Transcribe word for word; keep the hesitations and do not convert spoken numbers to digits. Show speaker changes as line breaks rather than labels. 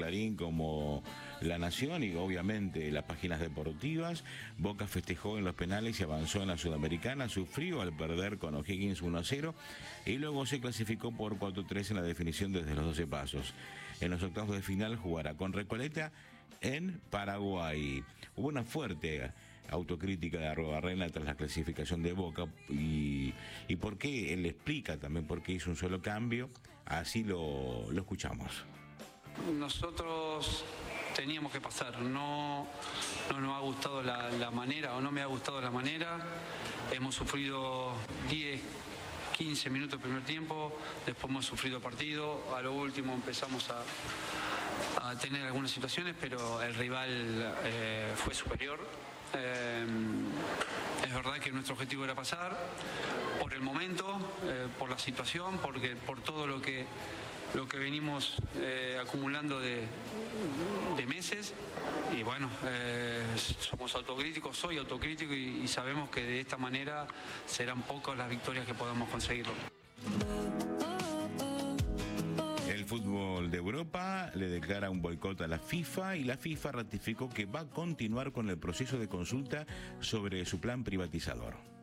Clarín como La Nación y obviamente las páginas deportivas. Boca festejó en los penales y avanzó en la Sudamericana, sufrió al perder con O'Higgins uno a cero y luego se clasificó por cuatro a tres en la definición desde los doce pasos. En los octavos de final jugará con Recoleta en Paraguay. Hubo una fuerte autocrítica de Arruabarrena tras la clasificación de Boca y, y por qué, él explica también por qué hizo un solo cambio, así lo, lo escuchamos.
Nosotros teníamos que pasar, no, no nos ha gustado la, la manera o no me ha gustado la manera, hemos sufrido diez, quince minutos del primer tiempo, después hemos sufrido partido, a lo último empezamos a, a tener algunas situaciones, pero el rival eh, fue superior. Eh, es verdad que nuestro objetivo era pasar por el momento, eh, por la situación, porque por todo lo que lo que venimos eh, acumulando de, de meses y bueno, eh, somos autocríticos, soy autocrítico y, y sabemos que de esta manera serán pocas las victorias que podamos conseguirlo.
El fútbol de Europa le declara un boicot a la FIFA y la FIFA ratificó que va a continuar con el proceso de consulta sobre su plan privatizador.